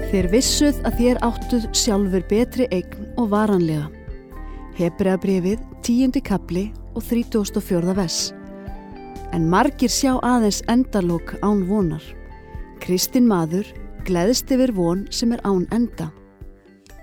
Þér vissuð að þér áttuð sjálfur betri eign og varanlega. Hebreabréfið 10. kapli og 34. vers. En margir sjá aðeins endalok án vonar. Kristinn maður gleðst yfir von sem án enda.